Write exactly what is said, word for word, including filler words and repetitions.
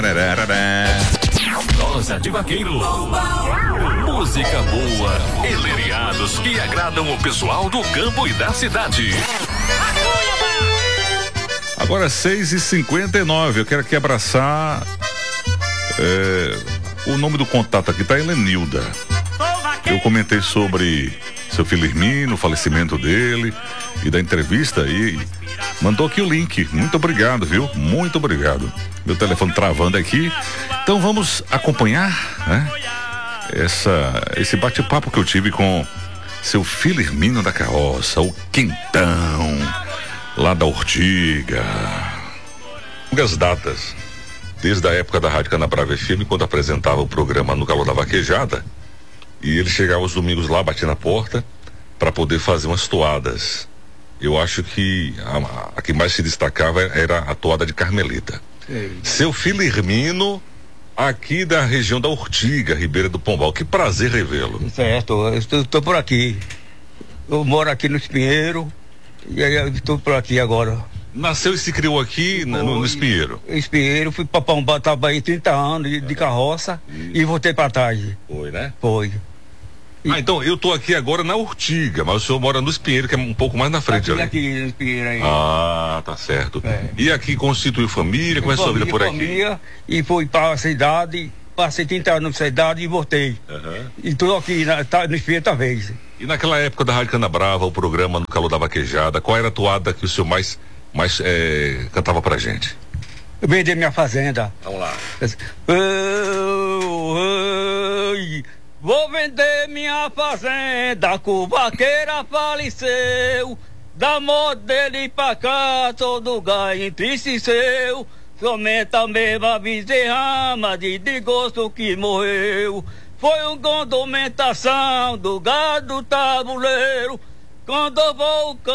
Prosa de Vaqueiro. Música boa e lereados que agradam o pessoal do campo e da cidade. Agora seis e cinquenta e nove, eu quero aqui abraçar é, o nome do contato aqui tá Helenilda. Eu comentei sobre seu filho Hermínio, o falecimento dele e da entrevista aí. Mandou aqui o link. Muito obrigado, viu? Muito obrigado. Meu telefone travando aqui. Então vamos acompanhar, né? Essa, esse bate-papo que eu tive com seu filho Hermínio da Carroça, o Quentão, lá da Ortiga. Longas datas, desde a época da Rádio Canabrava F M, quando apresentava o programa No Calor da Vaquejada, e ele chegava aos domingos lá, batia na porta, para poder fazer umas toadas. Eu acho que a, a que mais se destacava era a toada de Carmelita. Ei. Seu filho Hermínio, aqui da região da Ortiga, Ribeira do Pombal. Que prazer revê-lo. Certo, eu estou, estou por aqui. Eu moro aqui no Espinheiro e aí eu estou por aqui agora. Nasceu e se criou aqui no, no Espinheiro? Espinheiro, fui para Pombal, estava aí trinta anos de, de carroça. Isso. E voltei para trás. Foi, né? Foi. Ah, então, eu tô aqui agora na Ortiga, mas o senhor mora no Espinheiro, que é um pouco mais na frente, aqui, ali. Aqui no Espinheiro aí. Ah, tá certo. É. E aqui constituiu família, como é a sua vida por aqui? Família, e fui para a cidade, passei trinta anos na cidade e voltei. Uhum. E tô aqui na, tá, no Espinheiro outra vez. E naquela época da Rádio Canabrava, o programa No Calor da Vaquejada, qual era a toada que o senhor mais, mais é, cantava pra gente? Eu vendi minha fazenda. Vamos lá. Oh, oh, vou vender minha fazenda, que o vaqueiro faleceu. Da morte dele pra cá, todo lugar entristeceu. Somente a mesma bezerrama de, de gosto que morreu. Foi uma condumentação do gado tabuleiro. Quando eu vou